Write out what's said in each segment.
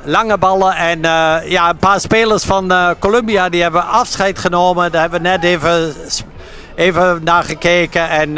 lange ballen. En een paar spelers van Columbia die hebben afscheid genomen. Daar hebben we net even naar gekeken. En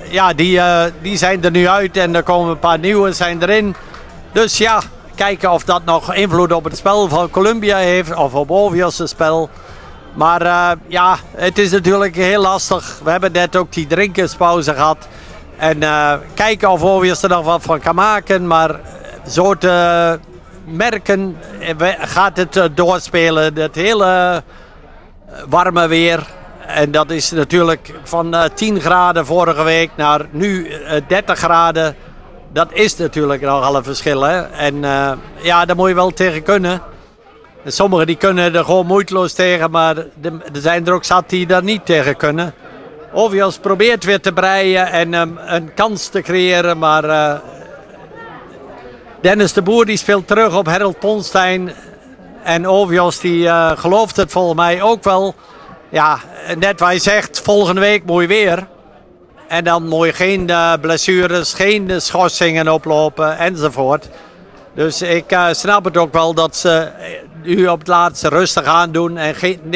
die zijn er nu uit. En er komen een paar nieuwe zijn erin. Dus ja, kijken of dat nog invloed op het spel van Columbia heeft. Of op OVIO's spel. Maar het is natuurlijk heel lastig. We hebben net ook die drinkenspauze gehad. En kijken of OVIO's er nog wat van kan maken. Maar zo te merken gaat het doorspelen. Het hele warme weer. En dat is natuurlijk van 10 graden vorige week naar nu 30 graden. Dat is natuurlijk nogal een verschil. Hè? En daar moet je wel tegen kunnen. En sommigen die kunnen er gewoon moeiteloos tegen. Maar er zijn er ook zat die daar niet tegen kunnen. OVIO's probeert weer te breien en een kans te creëren. Maar Dennis de Boer die speelt terug op Harold Ponstein. En OVIO's die gelooft het volgens mij ook wel. Ja, net wat je zegt, volgende week mooi weer. En dan moet je geen blessures, geen schorsingen oplopen enzovoort. Dus ik snap het ook wel dat ze nu op het laatste rustig aan doen en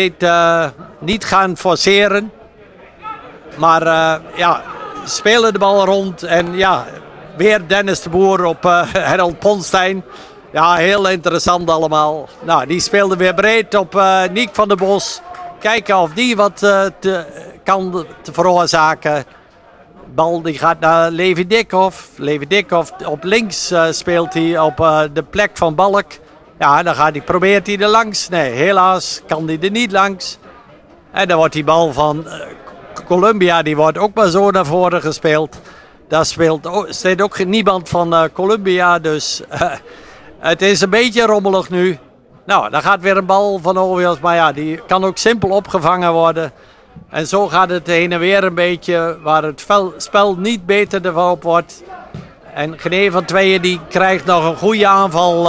niet gaan forceren. Maar spelen de bal rond en weer Dennis de Boer op Harold Ponstein. Ja, heel interessant allemaal. Nou, die speelde weer breed op Niek van der Bos. Kijken of die wat kan veroorzaken. Bal die gaat naar Levi Dikhoff. Levi Dikhoff op links speelt hij op de plek van Balk. Ja, dan probeert hij er langs. Nee, helaas kan hij er niet langs. En dan wordt die bal van Columbia, die wordt ook maar zo naar voren gespeeld. Daar staat ook niemand van Columbia, dus het is een beetje rommelig nu. Nou, dan gaat weer een bal van OVIO's, maar die kan ook simpel opgevangen worden. En zo gaat het heen en weer een beetje, waar het spel niet beter ervan op wordt. En geen een van tweeën die krijgt nog een goede aanval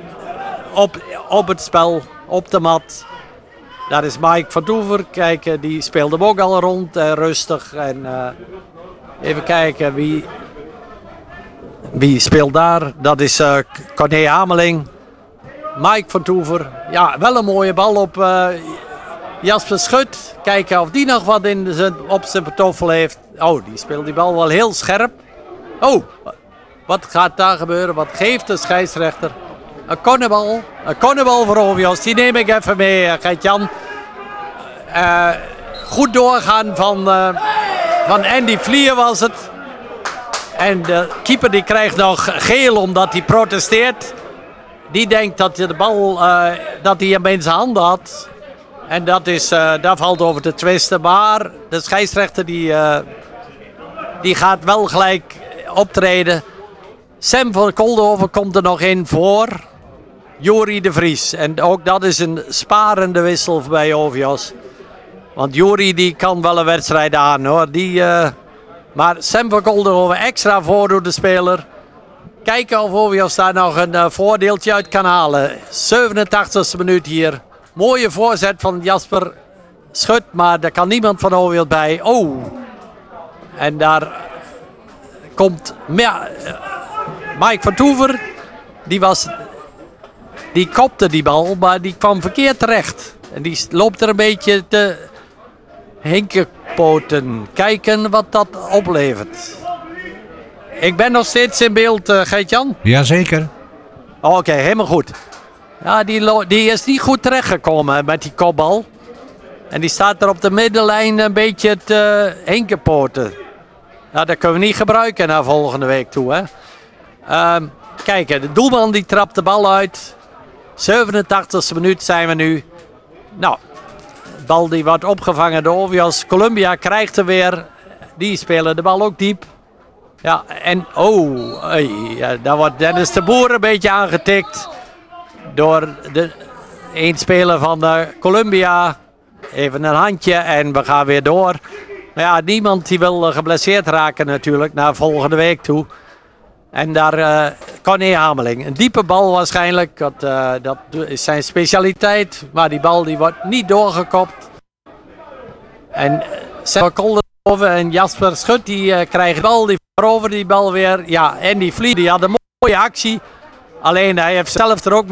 op het spel, op de mat. Daar is Mike van Toever, kijken, die speelde hem ook al rond, rustig. En even kijken, wie speelt daar? Dat is Corné Hameling. Mike van Toever, ja, wel een mooie bal op Jasper Schut. Kijken of die nog wat op zijn pantoffel heeft. Oh, die speelt die bal wel heel scherp. Oh, wat gaat daar gebeuren? Wat geeft de scheidsrechter? Een cornerbal voor OVIO's. Die neem ik even mee, Gert-Jan. Goed doorgaan van Andy Vlier was het. En de keeper die krijgt nog geel omdat hij protesteert. Die denkt dat de bal dat hij hem in zijn handen had. En daar valt over te twisten. Maar de scheidsrechter die gaat wel gelijk optreden. Sam van Koldenhoven komt er nog in voor Jori de Vries. En ook dat is een sparende wissel bij OVIO's. Want Jori die kan wel een wedstrijd aan hoor. Maar Sam van Koldenhoven extra voordoen de speler. Kijken of OVIO's daar nog een voordeeltje uit kan halen. 87e minuut hier. Mooie voorzet van Jasper Schut, maar daar kan niemand van OVIO's bij. Oh! En daar komt Mike van Toever. Die kopte die bal, maar die kwam verkeerd terecht. En die loopt er een beetje te hinkenpoten. Kijken wat dat oplevert. Ik ben nog steeds in beeld, Gert-Jan. Jazeker. Oké, helemaal goed. Ja, die is niet goed terechtgekomen met die kopbal. En die staat er op de middenlijn een beetje te hinkenpoten. Ja, dat kunnen we niet gebruiken naar volgende week toe. Hè. Kijk, de doelman die trapt de bal uit. 87e minuut zijn we nu. Nou, de bal die wordt opgevangen door OVIO's. Columbia krijgt er weer. Die spelen de bal ook diep. Ja, en daar wordt Dennis de Boer een beetje aangetikt. Door een speler van Columbia. Even een handje en we gaan weer door. Maar ja, niemand die wil geblesseerd raken natuurlijk naar volgende week toe. En daar Corné Hameling. Een diepe bal waarschijnlijk. Dat is zijn specialiteit. Maar die bal die wordt niet doorgekopt. En Sam Koldenhoven en Jasper Schut die krijgen de bal. Die veroveren die bal weer. Ja, en die Vliet die had een mooie actie. Alleen hij heeft zelf er ook